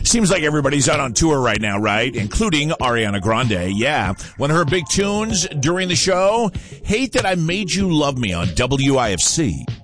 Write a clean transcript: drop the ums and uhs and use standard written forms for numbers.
Seems like everybody's out on tour right now, right? Including Ariana Grande. Yeah. One of her big tunes during the show, Hate That I Made You Love Me on WIFC.